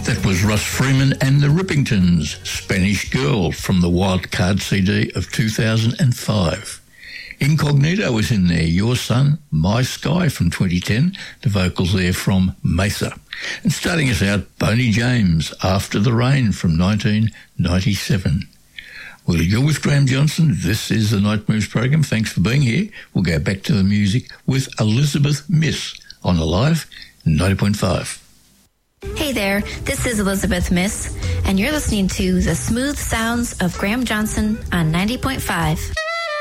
That was Russ Freeman and the Rippingtons, Spanish Girl, from the Wild Card CD of 2005. Incognito was in there, Your Sun, My Sky from 2010, the vocals there from Mesa. And starting us out, Boney James, After the Rain from 1997. Well, you're with Graham Johnson. This is the Night Moves program. Thanks for being here. We'll go back to the music with Elizabeth Miss on Alive 90.5. Hey there, this is Elizabeth Miss, and you're listening to the smooth sounds of Graham Johnson on 90.5.